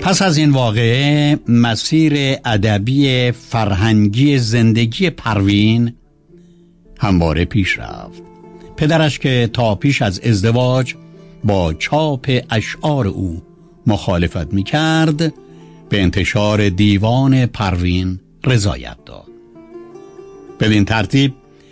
پس از این واقعه مسیر ادبی فرهنگی زندگی پروین همواره پیش رفت. پدرش که تا پیش از ازدواج با چاپ اشعار او مخالفت می‌کرد، به انتشار دیوان پروین رضایت داد. بدین ترتیب